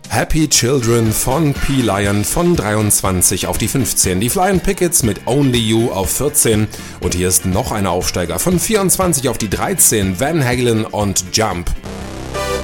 Happy Children von P-Lion von 23 auf die 15. Die Flying Pickets mit Only You auf 14. Und hier ist noch ein Aufsteiger von 24 auf die 13. Van Halen und Jump.